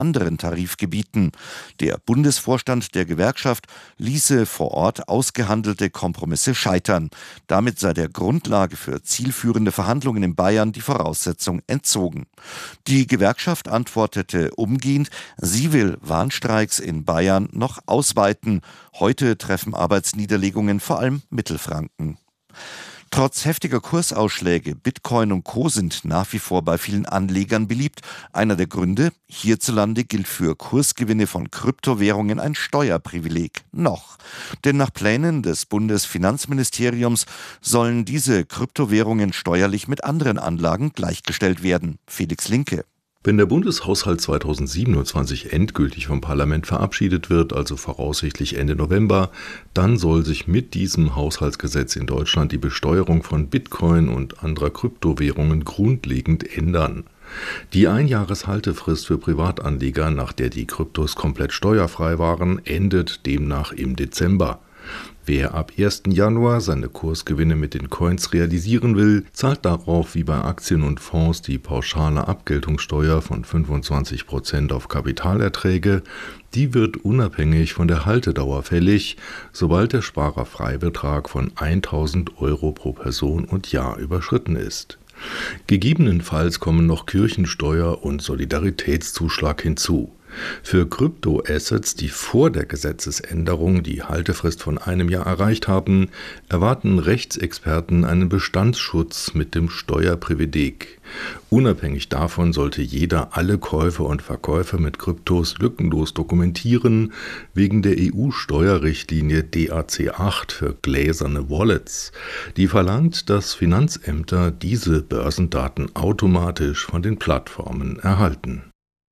anderen Tarifgebieten. Der Bundesvorstand der Gewerkschaft ließe vor Ort ausgehandelte Kompromisse scheitern. Damit sei der Grundlage für zielführende Verhandlungen in Bayern die Voraussetzung entzogen. Die Gewerkschaft antwortete umgehend, sie will Warnstreiks in Bayern noch ausweiten. Heute treffen Arbeitsniederlegungen vor allem Mittelfranken. Trotz heftiger Kursausschläge, Bitcoin und Co. sind nach wie vor bei vielen Anlegern beliebt. Einer der Gründe, hierzulande gilt für Kursgewinne von Kryptowährungen ein Steuerprivileg. Noch. Denn nach Plänen des Bundesfinanzministeriums sollen diese Kryptowährungen steuerlich mit anderen Anlagen gleichgestellt werden. Felix Linke. Wenn der Bundeshaushalt 2027 endgültig vom Parlament verabschiedet wird, also voraussichtlich Ende November, dann soll sich mit diesem Haushaltsgesetz in Deutschland die Besteuerung von Bitcoin und anderer Kryptowährungen grundlegend ändern. Die Einjahreshaltefrist für Privatanleger, nach der die Kryptos komplett steuerfrei waren, endet demnach im Dezember. Wer ab 1. Januar seine Kursgewinne mit den Coins realisieren will, zahlt darauf wie bei Aktien und Fonds die pauschale Abgeltungssteuer von 25% auf Kapitalerträge. Die wird unabhängig von der Haltedauer fällig, sobald der Sparerfreibetrag von 1.000 € pro Person und Jahr überschritten ist. Gegebenenfalls kommen noch Kirchensteuer und Solidaritätszuschlag hinzu. Für Kryptoassets, die vor der Gesetzesänderung die Haltefrist von einem Jahr erreicht haben, erwarten Rechtsexperten einen Bestandsschutz mit dem Steuerprivileg. Unabhängig davon sollte jeder alle Käufe und Verkäufe mit Kryptos lückenlos dokumentieren, wegen der EU-Steuerrichtlinie DAC 8 für gläserne Wallets. Die verlangt, dass Finanzämter diese Börsendaten automatisch von den Plattformen erhalten.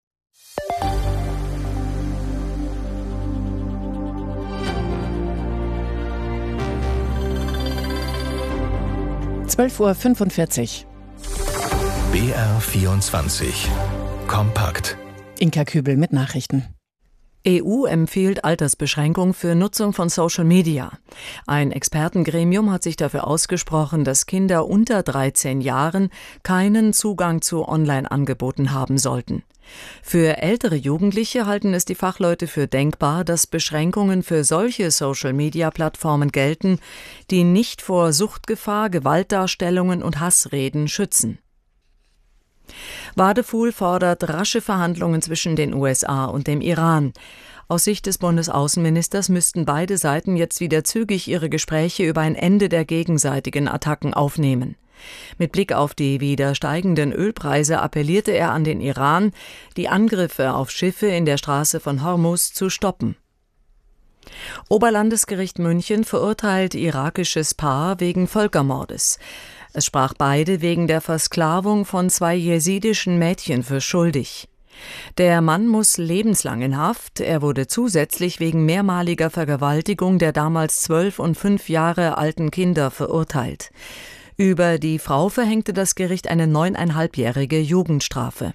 Uhr 45. BR24 Kompakt. Inka Kübel mit Nachrichten. EU empfiehlt Altersbeschränkung für Nutzung von Social Media. Ein Expertengremium hat sich dafür ausgesprochen, dass Kinder unter 13 Jahren keinen Zugang zu Online-Angeboten haben sollten. Für ältere Jugendliche halten es die Fachleute für denkbar, dass Beschränkungen für solche Social-Media-Plattformen gelten, die nicht vor Suchtgefahr, Gewaltdarstellungen und Hassreden schützen. Wadefuhl fordert rasche Verhandlungen zwischen den USA und dem Iran. Aus Sicht des Bundesaußenministers müssten beide Seiten jetzt wieder zügig ihre Gespräche über ein Ende der gegenseitigen Attacken aufnehmen. Mit Blick auf die wieder steigenden Ölpreise appellierte er an den Iran, die Angriffe auf Schiffe in der Straße von Hormuz zu stoppen. Oberlandesgericht München verurteilt irakisches Paar wegen Völkermordes. Es sprach beide wegen der Versklavung von 2 jesidischen Mädchen für schuldig. Der Mann muss lebenslang in Haft. Er wurde zusätzlich wegen mehrmaliger Vergewaltigung der damals 12 und 5 Jahre alten Kinder verurteilt. Über die Frau verhängte das Gericht eine 9,5-jährige Jugendstrafe.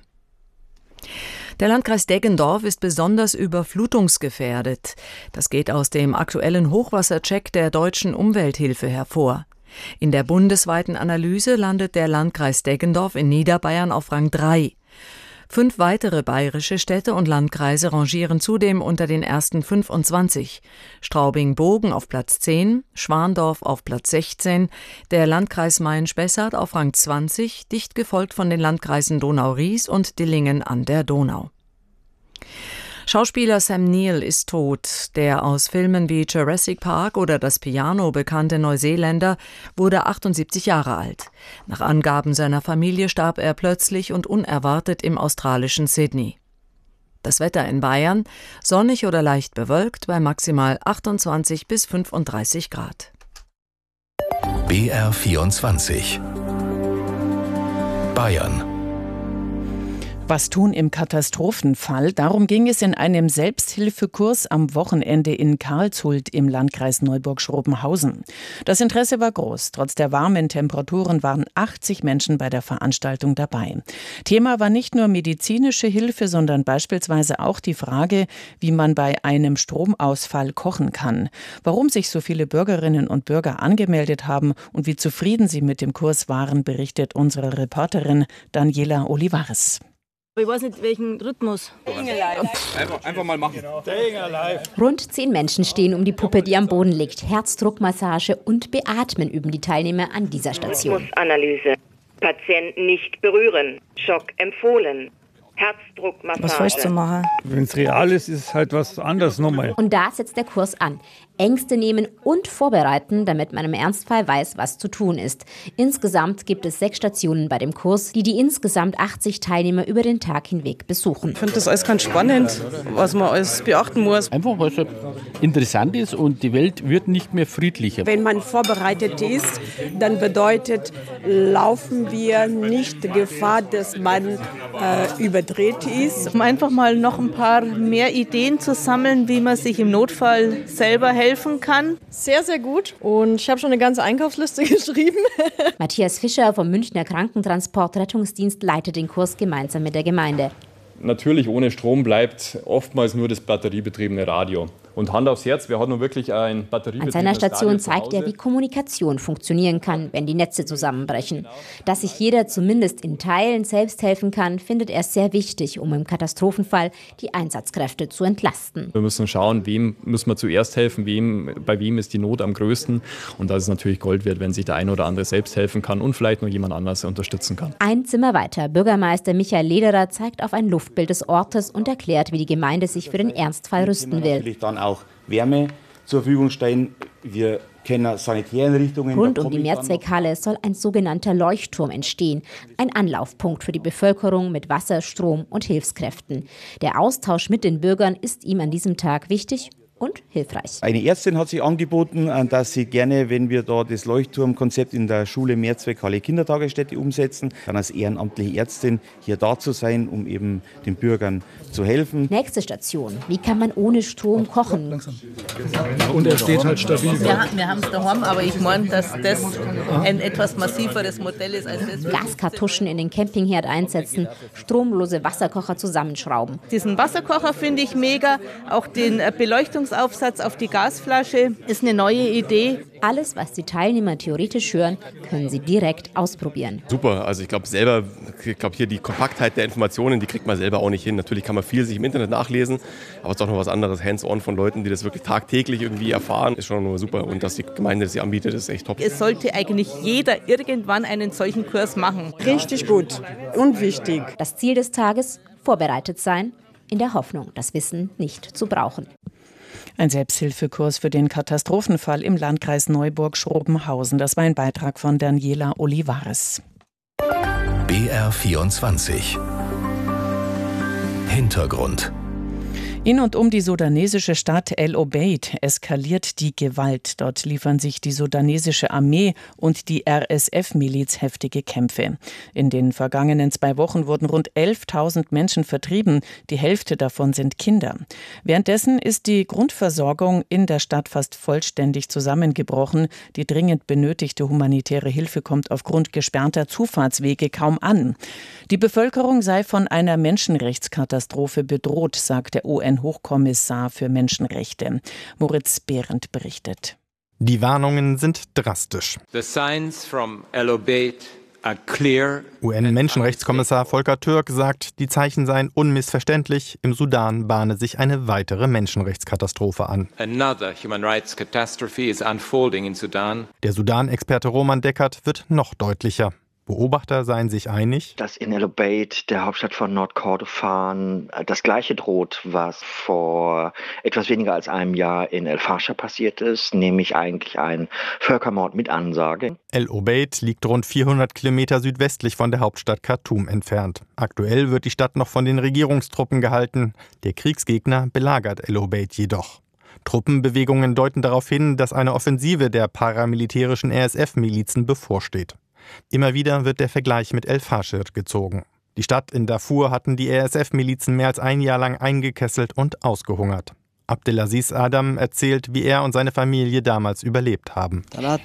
Der Landkreis Deggendorf ist besonders überflutungsgefährdet. Das geht aus dem aktuellen Hochwassercheck der Deutschen Umwelthilfe hervor. In der bundesweiten Analyse landet der Landkreis Deggendorf in Niederbayern auf Rang 3. 5 weitere bayerische Städte und Landkreise rangieren zudem unter den ersten 25. Straubing-Bogen auf Platz 10, Schwandorf auf Platz 16, der Landkreis Main-Spessart auf Rang 20, dicht gefolgt von den Landkreisen Donau-Ries und Dillingen an der Donau. Schauspieler Sam Neill ist tot. Der aus Filmen wie Jurassic Park oder Das Piano bekannte Neuseeländer wurde 78 Jahre alt. Nach Angaben seiner Familie starb er plötzlich und unerwartet im australischen Sydney. Das Wetter in Bayern: sonnig oder leicht bewölkt bei maximal 28 bis 35 Grad. BR24 Bayern. Was tun im Katastrophenfall? Darum ging es in einem Selbsthilfekurs am Wochenende in Karlshult im Landkreis Neuburg-Schrobenhausen. Das Interesse war groß. Trotz der warmen Temperaturen waren 80 Menschen bei der Veranstaltung dabei. Thema war nicht nur medizinische Hilfe, sondern beispielsweise auch die Frage, wie man bei einem Stromausfall kochen kann. Warum sich so viele Bürgerinnen und Bürger angemeldet haben und wie zufrieden sie mit dem Kurs waren, berichtet unsere Reporterin Daniela Olivares. Ich weiß nicht, welchen Rhythmus. Einfach mal machen. Rund 10 Menschen stehen um die Puppe, die am Boden liegt. Herzdruckmassage und Beatmen üben die Teilnehmer an dieser Station. Rhythmusanalyse. Patienten nicht berühren. Schock empfohlen. Herzdruckmassage. Was falsch zu machen. Wenn es real ist, ist es halt was anderes nochmal. Und da setzt der Kurs an. Ängste nehmen und vorbereiten, damit man im Ernstfall weiß, was zu tun ist. Insgesamt gibt es 6 Stationen bei dem Kurs, die insgesamt 80 Teilnehmer über den Tag hinweg besuchen. Ich finde das alles ganz spannend, was man alles beachten muss. Einfach, weil es interessant ist und die Welt wird nicht mehr friedlicher. Wenn man vorbereitet ist, dann bedeutet, laufen wir nicht Gefahr, dass man überdreht ist. Um einfach mal noch ein paar mehr Ideen zu sammeln, wie man sich im Notfall selber helfen kann. Sehr, sehr gut. Und ich habe schon eine ganze Einkaufsliste geschrieben. Matthias Fischer vom Münchner Krankentransport-Rettungsdienst leitet den Kurs gemeinsam mit der Gemeinde. Natürlich ohne Strom bleibt oftmals nur das batteriebetriebene Radio. Und Hand aufs Herz, wer hat nun wirklich ein batteriebetriebenes Radio? An seiner Station zeigt er, wie Kommunikation funktionieren kann, wenn die Netze zusammenbrechen. Dass sich jeder zumindest in Teilen selbst helfen kann, findet er sehr wichtig, um im Katastrophenfall die Einsatzkräfte zu entlasten. Wir müssen schauen, wem müssen wir zuerst helfen, bei wem ist die Not am größten. Und da ist es natürlich Gold wert, wenn sich der eine oder andere selbst helfen kann und vielleicht noch jemand anderes unterstützen kann. Ein Zimmer weiter, Bürgermeister Michael Lederer zeigt auf ein Luftbild des Ortes und erklärt, wie die Gemeinde sich für den Ernstfall rüsten will. Auch Wärme zur Verfügung stellen. Wir kennen Sanitäreinrichtungen. Rund um die Mehrzweckhalle soll ein sogenannter Leuchtturm entstehen. Ein Anlaufpunkt für die Bevölkerung mit Wasser, Strom und Hilfskräften. Der Austausch mit den Bürgern ist ihm an diesem Tag wichtig und hilfreich. Eine Ärztin hat sich angeboten, dass sie gerne, wenn wir da das Leuchtturmkonzept in der Schule Mehrzweckhalle Kindertagesstätte umsetzen, dann als ehrenamtliche Ärztin hier da zu sein, um eben den Bürgern zu helfen. Nächste Station. Wie kann man ohne Strom kochen? Und er steht halt stabil. Wir haben es daheim, aber ich meine, dass das ein etwas massiveres Modell ist als das. Gaskartuschen in den Campingherd einsetzen, stromlose Wasserkocher zusammenschrauben. Diesen Wasserkocher finde ich mega, auch den Beleuchtungsaufsatz auf die Gasflasche ist eine neue Idee. Alles, was die Teilnehmer theoretisch hören, können sie direkt ausprobieren. Super, also ich glaube hier die Kompaktheit der Informationen, die kriegt man selber auch nicht hin. Natürlich kann man viel sich im Internet nachlesen, aber es ist doch noch was anderes, hands-on von Leuten, die das wirklich tagtäglich irgendwie erfahren, ist schon nur super. Und dass die Gemeinde das hier anbietet, ist echt top. Es sollte eigentlich jeder irgendwann einen solchen Kurs machen. Richtig gut und wichtig. Das Ziel des Tages, vorbereitet sein, in der Hoffnung, das Wissen nicht zu brauchen. Ein Selbsthilfekurs für den Katastrophenfall im Landkreis Neuburg-Schrobenhausen. Das war ein Beitrag von Daniela Olivares. BR24 Hintergrund. In und um die sudanesische Stadt El Obeid eskaliert die Gewalt. Dort liefern sich die sudanesische Armee und die RSF-Miliz heftige Kämpfe. In den vergangenen 2 Wochen wurden rund 11.000 Menschen vertrieben. Die Hälfte davon sind Kinder. Währenddessen ist die Grundversorgung in der Stadt fast vollständig zusammengebrochen. Die dringend benötigte humanitäre Hilfe kommt aufgrund gesperrter Zufahrtswege kaum an. Die Bevölkerung sei von einer Menschenrechtskatastrophe bedroht, sagt der UN-Hochkommissar für Menschenrechte. Moritz Behrendt berichtet. Die Warnungen sind drastisch. The signs from El Obeid are clear. UN-Menschenrechtskommissar Volker Türk sagt, die Zeichen seien unmissverständlich. Im Sudan bahne sich eine weitere Menschenrechtskatastrophe an. Another human rights catastrophe is unfolding in Sudan. Der Sudan-Experte Roman Deckert wird noch deutlicher. Beobachter seien sich einig, dass in El Obeid, der Hauptstadt von Nordkordofan, das Gleiche droht, was vor etwas weniger als einem Jahr in El Fasher passiert ist, nämlich eigentlich ein Völkermord mit Ansage. El Obeid liegt rund 400 Kilometer südwestlich von der Hauptstadt Khartoum entfernt. Aktuell wird die Stadt noch von den Regierungstruppen gehalten. Der Kriegsgegner belagert El Obeid jedoch. Truppenbewegungen deuten darauf hin, dass eine Offensive der paramilitärischen RSF-Milizen bevorsteht. Immer wieder wird der Vergleich mit El Fasher gezogen. Die Stadt in Darfur hatten die RSF-Milizen mehr als ein Jahr lang eingekesselt und ausgehungert. Abdelaziz Adam erzählt, wie er und seine Familie damals überlebt haben.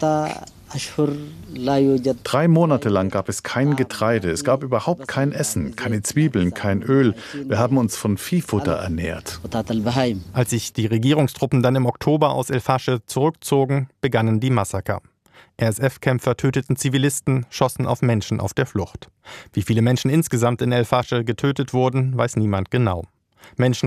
3 Monate lang gab es kein Getreide, es gab überhaupt kein Essen, keine Zwiebeln, kein Öl. Wir haben uns von Viehfutter ernährt. Als sich die Regierungstruppen dann im Oktober aus El Fasher zurückzogen, begannen die Massaker. RSF-Kämpfer töteten Zivilisten, schossen auf Menschen auf der Flucht. Wie viele Menschen insgesamt in El Fasher getötet wurden, weiß niemand genau. Menschen